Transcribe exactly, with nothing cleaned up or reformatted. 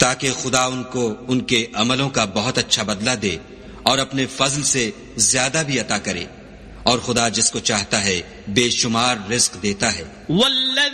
ताकि खुदा उनको उनके अमलों का बहुत अच्छा बदला दे और अपने फजल से ज्यादा भी अता करे। और खुदा जिसको चाहता है बेशुमार रिज्क देता है।